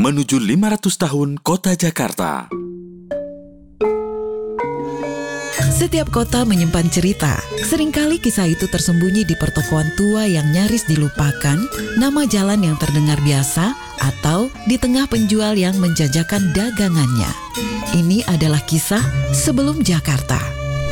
menuju 500 tahun Kota Jakarta. Setiap kota menyimpan cerita. Seringkali kisah itu tersembunyi di pertokoan tua yang nyaris dilupakan, nama jalan yang terdengar biasa, atau di tengah penjual yang menjajakan dagangannya. Ini adalah kisah sebelum Jakarta.